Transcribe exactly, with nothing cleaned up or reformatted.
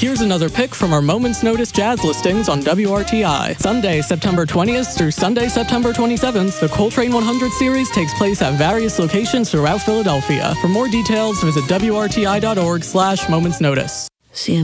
Here's another pick from our Moments Notice jazz listings on W R T I. Sunday, September twentieth through Sunday, September twenty-seventh, the Coltrane one hundred series takes place at various locations throughout Philadelphia. For more details, visit W R T I dot org slash Moments Notice. See